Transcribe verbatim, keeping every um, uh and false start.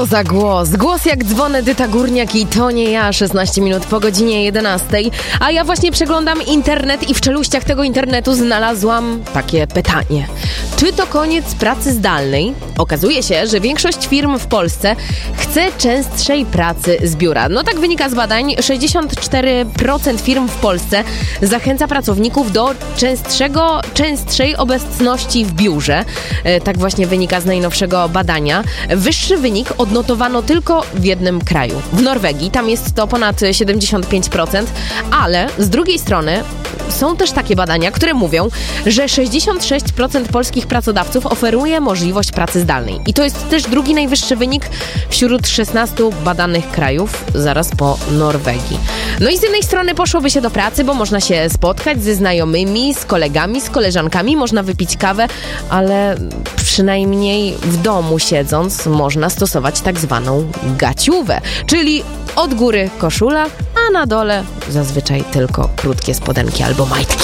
Co za głos? Głos jak dzwon Edyta Górniak i to nie ja, szesnaście minut po godzinie jedenastej. A ja właśnie przeglądam internet i w czeluściach tego internetu znalazłam takie pytanie. Czy to koniec pracy zdalnej? Okazuje się, że większość firm w Polsce chce częstszej pracy z biura. No tak wynika z badań. sześćdziesiąt cztery procent firm w Polsce zachęca pracowników do częstszego, częstszej obecności w biurze. E, tak właśnie wynika z najnowszego badania. Wyższy wynik odnotowano tylko w jednym kraju. W Norwegii. Tam jest to ponad siedemdziesiąt pięć procent, ale z drugiej strony są też takie badania, które mówią, że sześćdziesiąt sześć procent polskich pracodawców oferuje możliwość pracy zdalnej. I to jest też drugi najwyższy wynik wśród szesnastu badanych krajów, zaraz po Norwegii. No i z jednej strony poszłoby się do pracy, bo można się spotkać ze znajomymi, z kolegami, z koleżankami, można wypić kawę, ale przynajmniej w domu siedząc można stosować tak zwaną gaciówę, czyli od góry koszula, a na dole zazwyczaj tylko krótkie spodenki albo majtki.